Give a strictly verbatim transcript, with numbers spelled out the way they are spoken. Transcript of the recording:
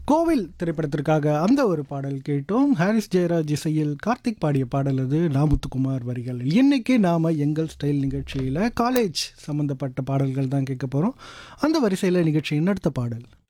கோவில் திரைப்படத்திற்காக அந்த ஒரு பாடல் கேட்டோம். ஹாரிஸ் ஜெயராஜ் இசையில் கார்த்திக் பாடிய பாடல் அது. நாமுத்துக்குமார் வரிகள். இன்னைக்கு நாம எங்கள் ஸ்டைல் நிகழ்ச்சியில் காலேஜ் சம்பந்தப்பட்ட பாடல்கள் தான் கேட்க போறோம். அந்த வரிசையில் நிகழ்ச்சியின் அடுத்த பாடல்